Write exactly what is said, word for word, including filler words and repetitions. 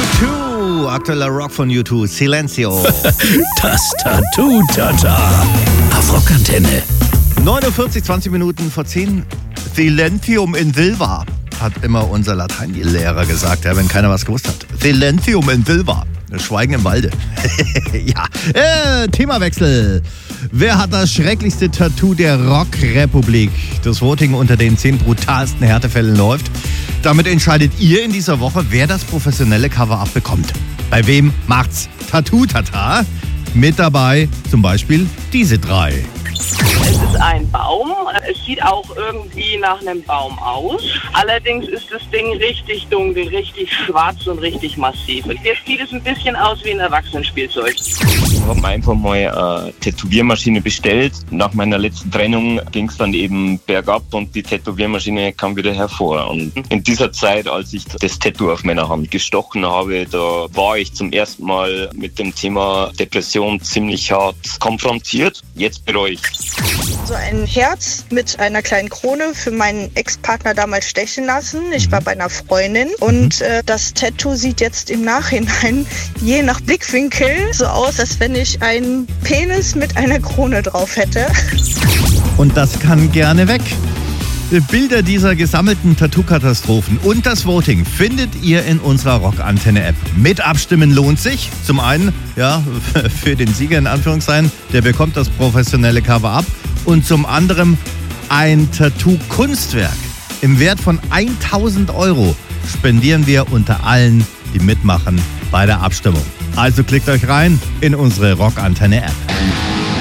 U zwei, aktueller Rock von U zwei, Silencio. Das Tattoo-Tata auf Rockantenne. neunundvierzig, zwanzig Minuten vor zehn. Silentium in Silva, hat immer unser Lateinlehrer gesagt, ja, wenn keiner was gewusst hat. Silentium in Silva. Schweigen im Walde. Ja, äh, Themawechsel. Wer hat das schrecklichste Tattoo der Rockrepublik? Das Voting unter den zehn brutalsten Härtefällen läuft. Damit entscheidet ihr in dieser Woche, wer das professionelle Cover-Up bekommt. Bei wem macht's Tattoo-Tata? Mit dabei zum Beispiel diese drei. Es ist ein Baum. Es sieht auch irgendwie nach einem Baum aus. Allerdings ist das Ding richtig dunkel, richtig schwarz und richtig massiv. Und der sieht es ein bisschen aus wie ein Erwachsenenspielzeug. Ich habe einfach mal eine Tätowiermaschine bestellt. Nach meiner letzten Trennung ging es dann eben bergab und die Tätowiermaschine kam wieder hervor. Und in dieser Zeit, als ich das Tattoo auf meiner Hand gestochen habe, da war ich zum ersten Mal mit dem Thema Depression ziemlich hart konfrontiert. Jetzt bereue ich. So ein Herz mit einer kleinen Krone für meinen Ex-Partner damals stechen lassen. Ich war bei einer Freundin und äh, das Tattoo sieht jetzt im Nachhinein je nach Blickwinkel so aus, als wenn ich einen Penis mit einer Krone drauf hätte. Und das kann gerne weg. Bilder dieser gesammelten Tattoo-Katastrophen und das Voting findet ihr in unserer Rockantenne-App. Mit Abstimmen lohnt sich. Zum einen, ja, für den Sieger in Anführungszeichen, der bekommt das professionelle Cover-Up. Und zum anderen ein Tattoo-Kunstwerk im Wert von tausend Euro spendieren wir unter allen, die mitmachen bei der Abstimmung. Also klickt euch rein in unsere Rockantenne-App.